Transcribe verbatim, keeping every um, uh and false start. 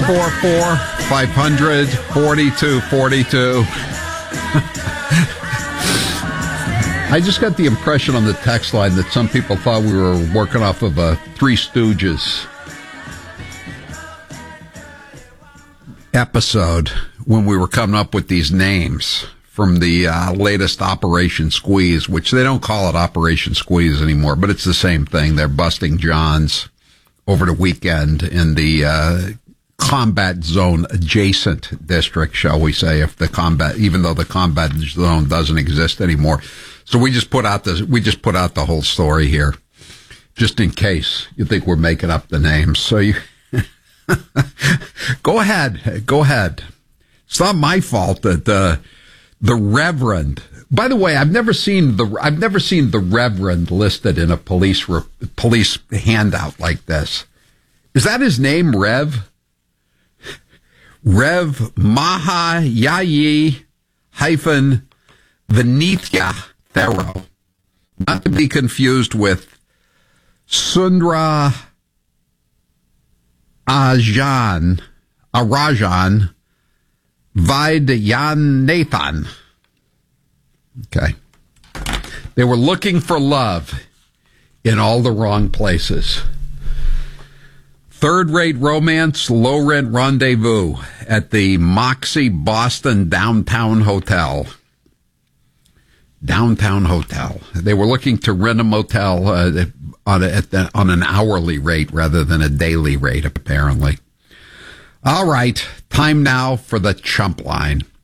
four four, five hundred, forty-two forty-two. I just got the impression on the text line that some people thought we were working off of a Three Stooges episode when we were coming up with these names from the uh, latest Operation Squeeze, which they don't call it Operation Squeeze anymore, but it's the same thing. They're busting Johns over the weekend in the uh, combat zone adjacent district, shall we say, if the combat, even though the combat zone doesn't exist anymore. So we just put out the we just put out the whole story here, just in case you think we're making up the names. So you go ahead, go ahead. It's not my fault that uh, the Reverend. By the way, I've never seen the I've never seen the Reverend listed in a police re, police handout like this. Is that his name, Rev? Rev Mahayayi hyphen Vinithya Thero, not to be confused with Sundra Ajan Arajan Vaidyanathan. Okay. They were looking for love in all the wrong places. Third-rate romance, low-rent rendezvous at the Moxie Boston Downtown Hotel. Downtown Hotel. They were looking to rent a motel uh, on, a, at the, on an hourly rate rather than a daily rate, apparently. All right, time now for the chump line.